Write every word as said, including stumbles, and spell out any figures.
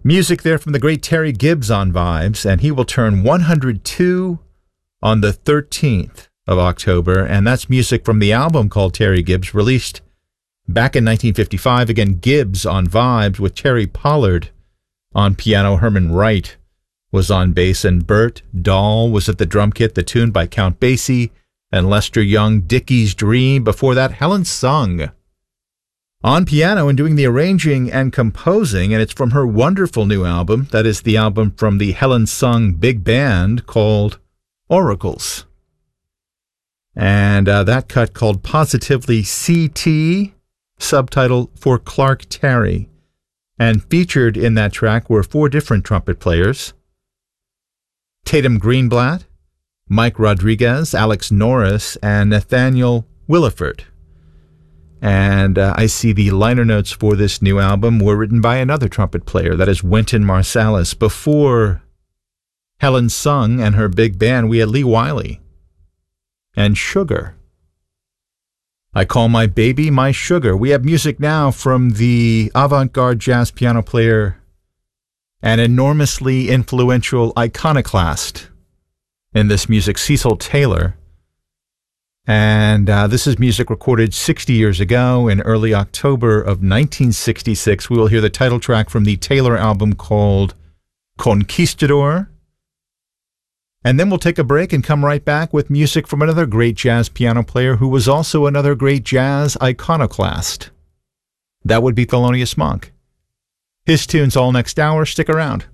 Music there from the great Terry Gibbs on Vibes, and he will turn one hundred two on the thirteenth of October, and that's music from the album called Terry Gibbs, released back in nineteen fifty-five. Again, Gibbs on Vibes with Terry Pollard on piano. Herman Wright was on bass, and Bert Dahl was at the drum kit. The tune by Count Basie and Lester Young, Dickie's Dream. Before that, Helen Sung on piano and doing the arranging and composing, and it's from her wonderful new album. That is the album from the Helen Sung Big Band called Oracles. And uh, that cut called Positively C T, subtitle For Clark Terry. And featured in that track were four different trumpet players: Tatum Greenblatt, Mike Rodriguez, Alex Norris, and Nathaniel Williford. And uh, I see the liner notes for this new album were written by another trumpet player, that is Wynton Marsalis. Before Helen Sung and her big band, we had Lee Wiley and Sugar. I Call My Baby My Sugar. We have music now from the avant-garde jazz piano player and enormously influential iconoclast in this music, Cecil Taylor. And uh, this is music recorded sixty years ago in early October of nineteen sixty-six. We will hear the title track from the Taylor album called Conquistador. And then we'll take a break and come right back with music from another great jazz piano player who was also another great jazz iconoclast. That would be Thelonious Monk. His tunes all next hour. Stick around.